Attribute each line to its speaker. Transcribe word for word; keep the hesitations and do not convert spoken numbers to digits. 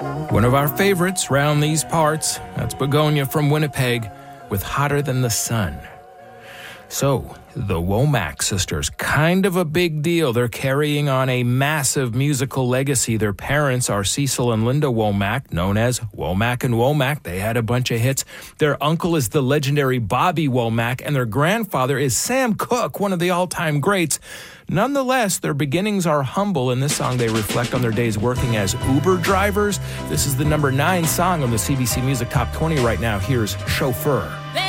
Speaker 1: One of our favorites round these parts, that's Begonia from Winnipeg with Hotter Than the Sun. So, the Womack sisters, kind of a big deal. They're carrying on a massive musical legacy. Their parents are Cecil and Linda Womack, known as Womack and Womack. They had a bunch of hits. Their uncle is the legendary Bobby Womack, and their grandfather is Sam Cooke, one of the all-time greats. Nonetheless, their beginnings are humble. In this song, they reflect on their days working as Uber drivers. This is the number nine song on the C B C Music Top twenty right now. Here's Chauffeur.